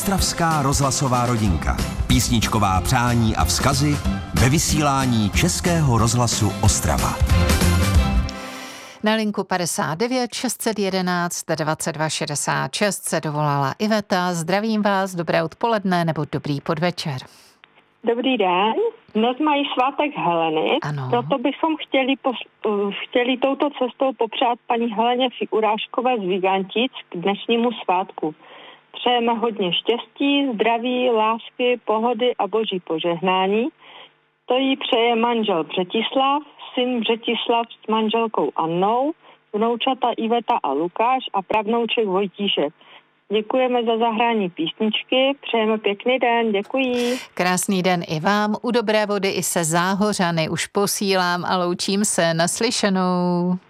Ostravská rozhlasová rodinka. Písničková přání a vzkazy ve vysílání Českého rozhlasu Ostrava. Na linku 59 611 22 66 se dovolala Iveta. Zdravím vás, dobré odpoledne nebo dobrý podvečer. Dobrý den. Dnes mají svátek Heleny, Ano. proto bychom chtěli touto cestou popřát paní Heleně Figuráškové z Vigantic k dnešnímu svátku. Přejeme hodně štěstí, zdraví, lásky, pohody a boží požehnání. To jí přeje manžel Břetislav, syn Břetislav s manželkou Annou, vnoučata Iveta a Lukáš a pravnouček Vojtíšek. Děkujeme za zahrání písničky, přejeme pěkný den, děkuji. Krásný den i vám, u Dobré vody i se Záhořany už posílám a loučím se, naslyšenou.